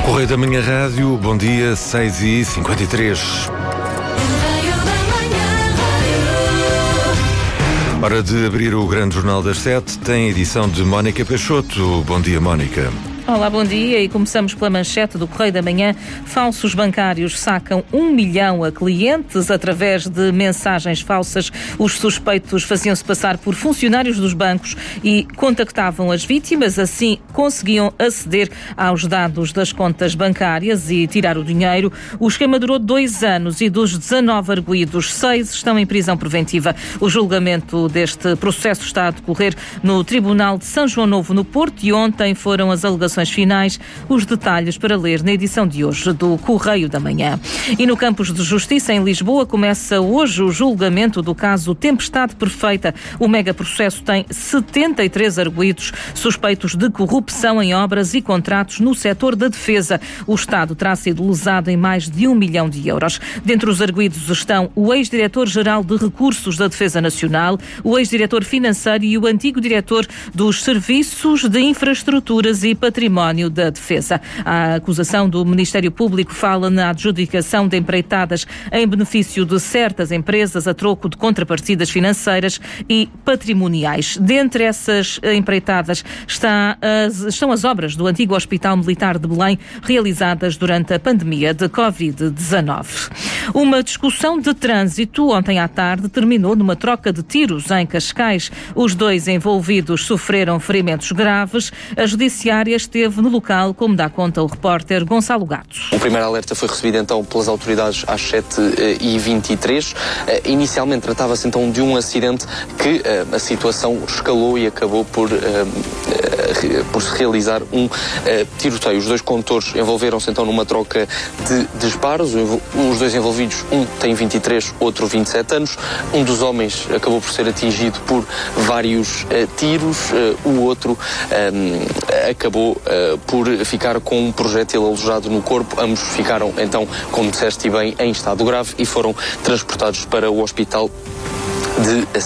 Correio da Manhã Rádio, bom dia, 6h53. Hora de abrir o grande jornal das 7, tem edição de Mónica Peixoto. Bom dia, Mónica. Olá, bom dia, e começamos pela manchete do Correio da Manhã. Falsos bancários sacam 1 milhão a clientes através de mensagens falsas. Os suspeitos faziam-se passar por funcionários dos bancos e contactavam as vítimas, assim conseguiam aceder aos dados das contas bancárias e tirar o dinheiro. O esquema durou 2 anos e dos 19 arguidos, 6 estão em prisão preventiva. O julgamento deste processo está a decorrer no Tribunal de São João Novo, no Porto, e ontem foram as alegações finais. Os detalhes para ler na edição de hoje do Correio da Manhã. E no Campos de Justiça, em Lisboa, começa hoje o julgamento do caso Tempestade Perfeita. O megaprocesso tem 73 arguidos suspeitos de corrupção em obras e contratos no setor da defesa. O Estado terá sido lesado em mais de 1 milhão de euros. Dentre os arguidos estão o ex-diretor-geral de Recursos da Defesa Nacional, o ex-diretor financeiro e o antigo diretor dos Serviços de Infraestruturas e Património da Defesa. A acusação do Ministério Público fala na adjudicação de empreitadas em benefício de certas empresas a troco de contrapartidas financeiras e patrimoniais. Dentre essas empreitadas estão as obras do antigo Hospital Militar de Belém, realizadas durante a pandemia de Covid-19. Uma discussão de trânsito ontem à tarde terminou numa troca de tiros em Cascais. Os 2 envolvidos sofreram ferimentos graves. A judiciária esteve no local, como dá conta o repórter Gonçalo Gato. O primeiro alerta foi recebido então pelas autoridades às 7h23. Inicialmente tratava-se então de um acidente que a situação escalou e acabou por se realizar um tiroteio. Os 2 condutores envolveram-se então numa troca de disparos. Os 2 envolvidos, um tem 23, outro 27 anos. Um dos homens acabou por ser atingido por vários tiros. O outro acabou por ficar com um projétil alojado no corpo. Ambos ficaram então, como disseste bem, em estado grave e foram transportados para o hospital de